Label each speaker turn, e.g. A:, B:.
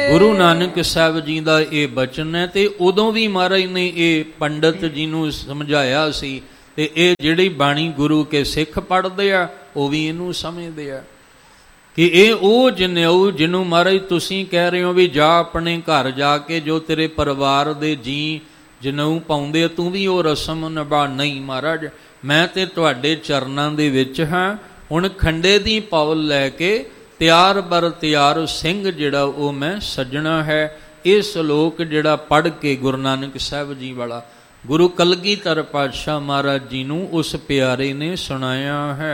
A: ਗੁਰੂ ਨਾਨਕ ਸਾਹਿਬ ਜੀ ਦਾ ਇਹ ਬਚਨ ਹੈ। ਤੇ ਉਦੋਂ ਵੀ ਮਹਾਰਾਜ ਨੇ ਇਹ ਪੰਡਤ ਜੀ ਨੂੰ ਸਮਝਾਇਆ ਸੀ, ਤੇ ਇਹ ਜਿਹੜੀ ਬਾਣੀ ਗੁਰੂ ਕੇ ਸਿੱਖ ਪੜ੍ਹਦੇ ਆ ਉਹ ਵੀ ਇਹਨੂੰ ਸਮਝਦੇ ਆ ਕਿ ਇਹ ਉਹ ਜਨੇਊ ਜਿਹਨੂੰ ਮਹਾਰਾਜ ਤੁਸੀਂ ਕਹਿ ਰਹੇ ਹੋ ਵੀ ਜਾ ਆਪਣੇ ਘਰ ਜਾ ਕੇ ਜੋ ਤੇਰੇ ਪਰਿਵਾਰ ਦੇ ਜੀ ਜਨੇਊ ਪਾਉਂਦੇ, ਤੂੰ ਵੀ ਉਹ ਰਸਮ ਨਿਭਾ। ਨਹੀਂ ਮਹਾਰਾਜ, ਮੈਂ ਤੇ ਤੁਹਾਡੇ ਚਰਨਾਂ ਦੇ ਵਿੱਚ ਹਾਂ। ਹੁਣ ਖੰਡੇ ਦੀ ਪੌਲ ਲੈ ਕੇ ਤਿਆਰ ਬਰ ਤਿਆਰ ਸਿੰਘ ਜਿਹੜਾ ਉਹ ਮੈਂ ਸੱਜਣਾ ਹੈ। ਇਹ ਸ਼ਲੋਕ ਜਿਹੜਾ ਪੜ੍ਹ ਕੇ ਗੁਰੂ ਨਾਨਕ ਸਾਹਿਬ ਜੀ ਵਾਲਾ ਗੁਰੂ ਕਲਗੀਧਰ ਪਾਤਸ਼ਾਹ ਮਹਾਰਾਜ ਜੀ ਨੂੰ ਉਸ ਪਿਆਰੇ ਨੇ ਸੁਣਾਇਆ ਹੈ।